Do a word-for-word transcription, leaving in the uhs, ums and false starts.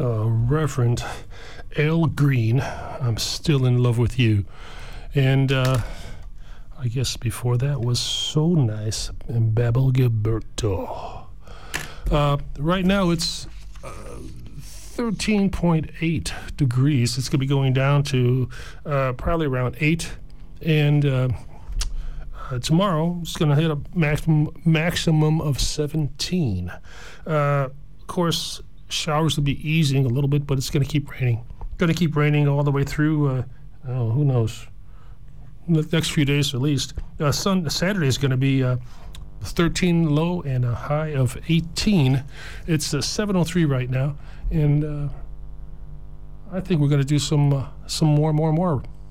uh, Reverend Al Green, I'm Still in Love with You. And uh, I guess before that was So Nice and Babel Gilberto. Uh, right now it's uh, thirteen point eight degrees. It's going to be going down to uh, probably around eight. And uh, uh, tomorrow it's going to hit a maximum, maximum of seventeen. Uh, of course, showers will be easing a little bit, but it's going to keep raining. Going to keep raining all the way through, uh, oh, who knows, the next few days at least. Uh, sun, Saturday is going to be uh, thirteen low and a high of eighteen. It's uh, seven oh three right now, and uh, I think we're going to do some uh, some more, more, more